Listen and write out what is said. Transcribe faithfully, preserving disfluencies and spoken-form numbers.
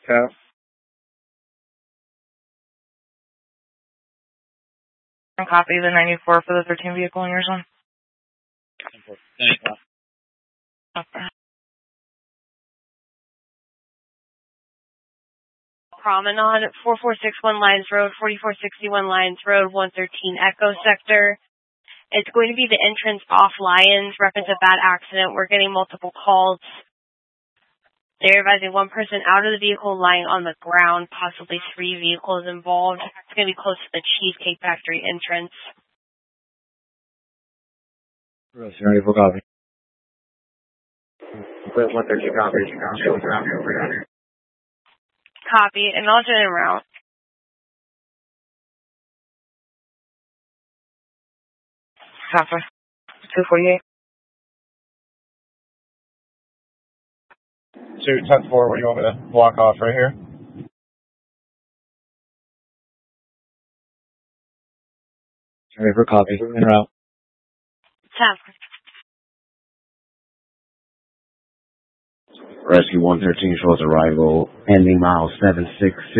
Tap. Copy the ninety-four for the thirteen vehicle in your zone. Okay. Promenade, four four six one Lions Road, forty-four sixty-one Lions Road, one thirteen Echo Sector. It's going to be the entrance off Lions, reference a bad accident. We're getting multiple calls. They're advising one person out of the vehicle lying on the ground, possibly three vehicles involved. It's going to be close to the Cheesecake Factory entrance. ninety-four copy. one thirteen copy. Copy, and also en route. Copy. two forty-eight. Shoot, ten four, what do you want me to block off right here? ninety-four copy. En route. Tap. Rescue one thirteen shows arrival, ending mile seven six six.